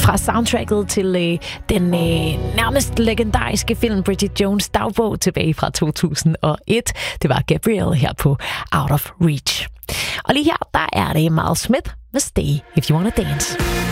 fra soundtracket til den nærmest legendariske film Bridget Jones' dagbog tilbage fra 2001. Det var Gabrielle her på Out of Reach. Og lige her, der er det Miles Smith med Stay If You Wanna Dance.